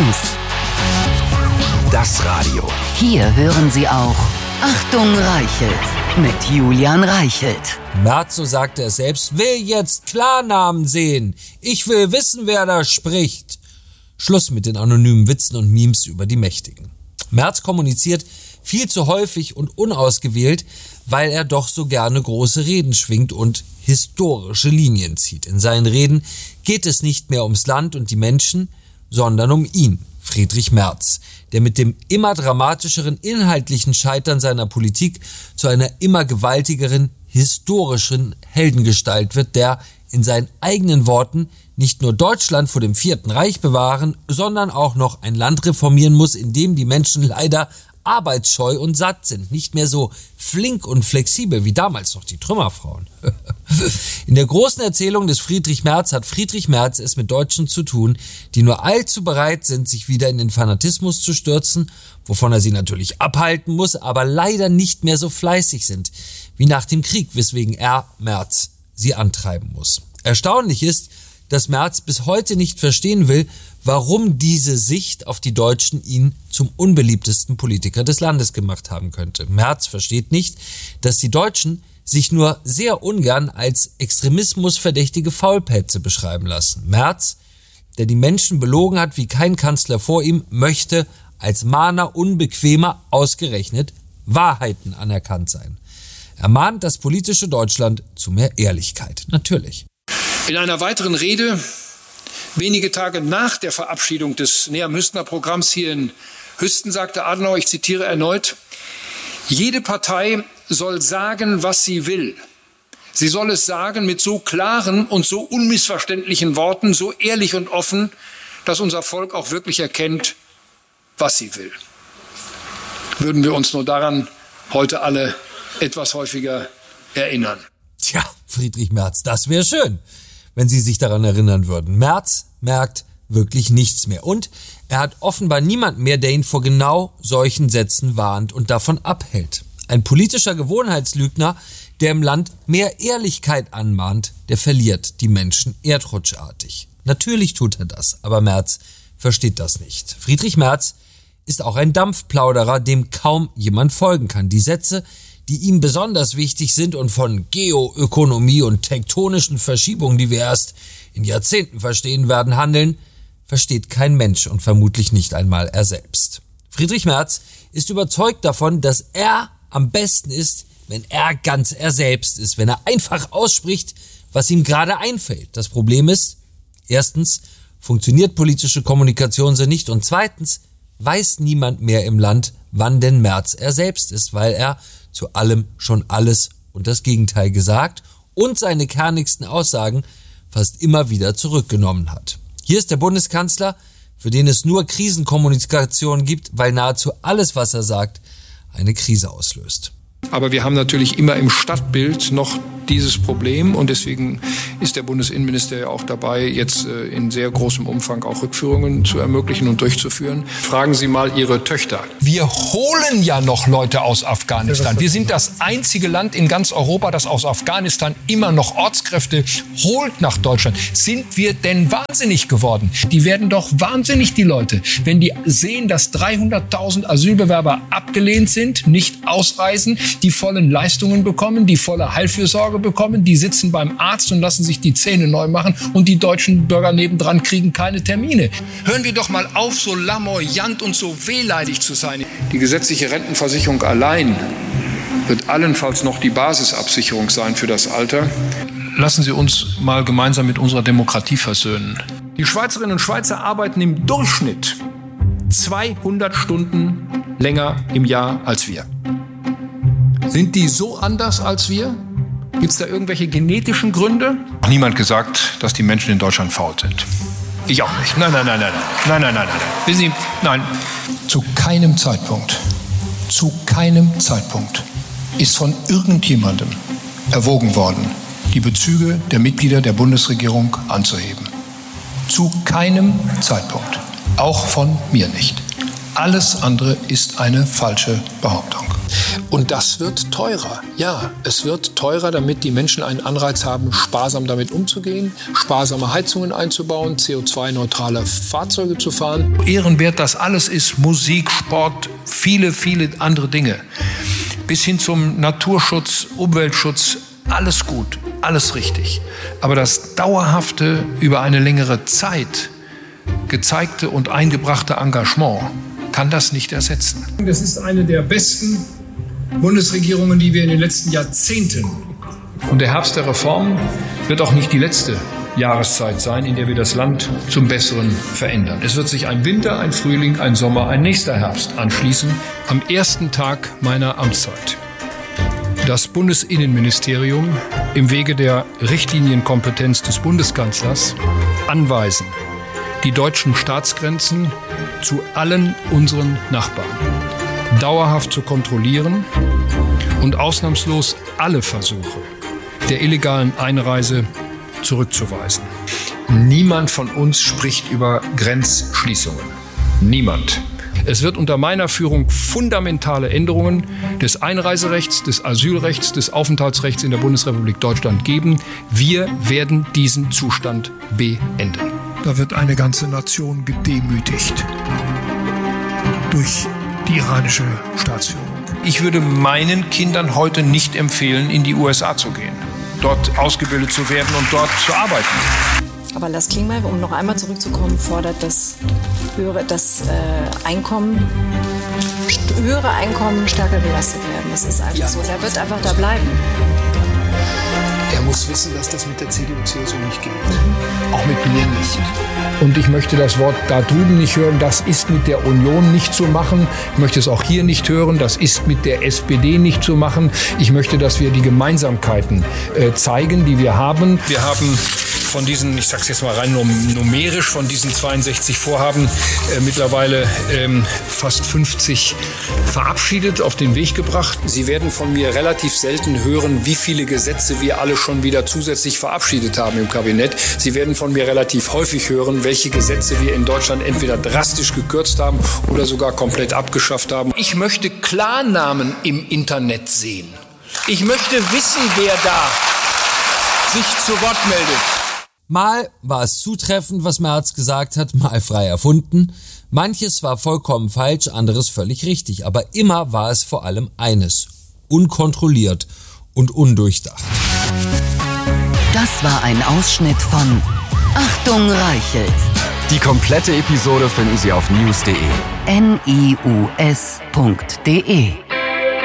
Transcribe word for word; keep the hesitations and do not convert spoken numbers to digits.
News. Das Radio. Hier hören Sie auch Achtung Reichelt mit Julian Reichelt. Merz, so sagte er selbst, will jetzt Klarnamen sehen. Ich will wissen, wer da spricht. Schluss mit den anonymen Witzen und Memes über die Mächtigen. Merz kommuniziert viel zu häufig und unausgewählt, weil er doch so gerne große Reden schwingt und historische Linien zieht. In seinen Reden geht es nicht mehr ums Land und die Menschen, sondern um ihn, Friedrich Merz, der mit dem immer dramatischeren inhaltlichen Scheitern seiner Politik zu einer immer gewaltigeren historischen Heldengestalt wird, der in seinen eigenen Worten nicht nur Deutschland vor dem Vierten Reich bewahren, sondern auch noch ein Land reformieren muss, in dem die Menschen leider arbeitsscheu und satt sind, nicht mehr so flink und flexibel wie damals noch die Trümmerfrauen. In der großen Erzählung des Friedrich Merz hat Friedrich Merz es mit Deutschen zu tun, die nur allzu bereit sind, sich wieder in den Fanatismus zu stürzen, wovon er sie natürlich abhalten muss, aber leider nicht mehr so fleißig sind wie nach dem Krieg, weswegen er, Merz, sie antreiben muss. Erstaunlich ist, dass Merz bis heute nicht verstehen will, warum diese Sicht auf die Deutschen ihn zum unbeliebtesten Politiker des Landes gemacht haben könnte. Merz versteht nicht, dass die Deutschen sich nur sehr ungern als extremismusverdächtige Faulpelze beschreiben lassen. Merz, der die Menschen belogen hat wie kein Kanzler vor ihm, möchte als Mahner unbequemer ausgerechnet Wahrheiten anerkannt sein. Er mahnt das politische Deutschland zu mehr Ehrlichkeit. Natürlich. In einer weiteren Rede, wenige Tage nach der Verabschiedung des Nehammer-Hüstner-Programms hier in Hüsten, sagte Adenauer, ich zitiere erneut, jede Partei soll sagen, was sie will. Sie soll es sagen mit so klaren und so unmissverständlichen Worten, so ehrlich und offen, dass unser Volk auch wirklich erkennt, was sie will. Würden wir uns nur daran heute alle etwas häufiger erinnern. Tja, Friedrich Merz, das wäre schön, wenn Sie sich daran erinnern würden. Merz merkt wirklich nichts mehr. Und er hat offenbar niemanden mehr, der ihn vor genau solchen Sätzen warnt und davon abhält. Ein politischer Gewohnheitslügner, der im Land mehr Ehrlichkeit anmahnt, der verliert die Menschen erdrutschartig. Natürlich tut er das, aber Merz versteht das nicht. Friedrich Merz ist auch ein Dampfplauderer, dem kaum jemand folgen kann. Die Sätze, die ihm besonders wichtig sind und von Geoökonomie und tektonischen Verschiebungen, die wir erst in Jahrzehnten verstehen werden, handeln, versteht kein Mensch und vermutlich nicht einmal er selbst. Friedrich Merz ist überzeugt davon, dass er am besten ist, wenn er ganz er selbst ist, wenn er einfach ausspricht, was ihm gerade einfällt. Das Problem ist, erstens funktioniert politische Kommunikation so nicht und zweitens weiß niemand mehr im Land, wann denn Merz er selbst ist, weil er zu allem schon alles und das Gegenteil gesagt und seine kernigsten Aussagen fast immer wieder zurückgenommen hat. Hier ist der Bundeskanzler, für den es nur Krisenkommunikation gibt, weil nahezu alles, was er sagt, eine Krise auslöst. Aber wir haben natürlich immer im Stadtbild noch dieses Problem und deswegen ist der Bundesinnenminister ja auch dabei, jetzt in sehr großem Umfang auch Rückführungen zu ermöglichen und durchzuführen. Fragen Sie mal Ihre Töchter. Wir holen ja noch Leute aus Afghanistan. Wir sind das einzige Land in ganz Europa, das aus Afghanistan immer noch Ortskräfte holt nach Deutschland. Sind wir denn wahnsinnig geworden? Die werden doch wahnsinnig, die Leute, wenn die sehen, dass dreihunderttausend Asylbewerber abgelehnt sind, nicht ausreisen, die vollen Leistungen bekommen, die volle Heilfürsorge bekommen, die sitzen beim Arzt und lassen sich die Zähne neu machen und die deutschen Bürger nebendran kriegen keine Termine. Hören wir doch mal auf, so lamoyant und so wehleidig zu sein. Die gesetzliche Rentenversicherung allein wird allenfalls noch die Basisabsicherung sein für das Alter. Lassen Sie uns mal gemeinsam mit unserer Demokratie versöhnen. Die Schweizerinnen und Schweizer arbeiten im Durchschnitt zweihundert Stunden länger im Jahr als wir. Sind die so anders als wir? Gibt es da irgendwelche genetischen Gründe? Niemand gesagt, dass die Menschen in Deutschland faul sind. Ich auch nicht. Nein, nein, nein, nein, nein, nein, nein, nein. Wissen Sie, nein. Zu keinem Zeitpunkt, zu keinem Zeitpunkt ist von irgendjemandem erwogen worden, die Bezüge der Mitglieder der Bundesregierung anzuheben. Zu keinem Zeitpunkt. Auch von mir nicht. Alles andere ist eine falsche Behauptung. Und das wird teurer. Ja, es wird teurer, damit die Menschen einen Anreiz haben, sparsam damit umzugehen, sparsame Heizungen einzubauen, C O zwei neutrale Fahrzeuge zu fahren. Ehrenwert, das alles ist Musik, Sport, viele, viele andere Dinge. Bis hin zum Naturschutz, Umweltschutz, alles gut, alles richtig. Aber das dauerhafte, über eine längere Zeit gezeigte und eingebrachte Engagement kann das nicht ersetzen. Das ist eine der besten Bundesregierungen, die wir in den letzten Jahrzehnten. Und der Herbst der Reformen wird auch nicht die letzte Jahreszeit sein, in der wir das Land zum Besseren verändern. Es wird sich ein Winter, ein Frühling, ein Sommer, ein nächster Herbst anschließen. Am ersten Tag meiner Amtszeit das Bundesinnenministerium im Wege der Richtlinienkompetenz des Bundeskanzlers anweisen, die deutschen Staatsgrenzen zu allen unseren Nachbarn dauerhaft zu kontrollieren und ausnahmslos alle Versuche der illegalen Einreise zurückzuweisen. Niemand von uns spricht über Grenzschließungen. Niemand. Es wird unter meiner Führung fundamentale Änderungen des Einreiserechts, des Asylrechts, des Aufenthaltsrechts in der Bundesrepublik Deutschland geben. Wir werden diesen Zustand beenden. Da wird eine ganze Nation gedemütigt durch die iranische Staatsführung. Ich würde meinen Kindern heute nicht empfehlen, in die U S A zu gehen, dort ausgebildet zu werden und dort zu arbeiten. Aber Lars Klingbeil, um noch einmal zurückzukommen, fordert, dass höhere, das äh, Einkommen, höhere Einkommen stärker belastet werden. Das ist einfach ja. so. Der wird einfach da bleiben. Er muss wissen, dass das mit der C D U, C S U nicht geht. Mhm. Auch mit mir nicht. Und ich möchte das Wort da drüben nicht hören, das ist mit der Union nicht zu machen. Ich möchte es auch hier nicht hören, das ist mit der S P D nicht zu machen. Ich möchte, dass wir die Gemeinsamkeiten äh, zeigen, die wir haben. Wir haben von diesen, ich sag's jetzt mal rein numerisch, von diesen zweiundsechzig Vorhaben äh, mittlerweile ähm, fast fünfzig verabschiedet, auf den Weg gebracht. Sie werden von mir relativ selten hören, wie viele Gesetze wir alle schon wieder zusätzlich verabschiedet haben im Kabinett. Sie werden von mir relativ häufig hören, welche Gesetze wir in Deutschland entweder drastisch gekürzt haben oder sogar komplett abgeschafft haben. Ich möchte Klarnamen im Internet sehen. Ich möchte wissen, wer da sich zu Wort meldet. Mal war es zutreffend, was Merz gesagt hat, mal frei erfunden. Manches war vollkommen falsch, anderes völlig richtig. Aber immer war es vor allem eines: unkontrolliert und undurchdacht. Das war ein Ausschnitt von Achtung Reichelt. Die komplette Episode finden Sie auf news punkt de. N I U S punkt de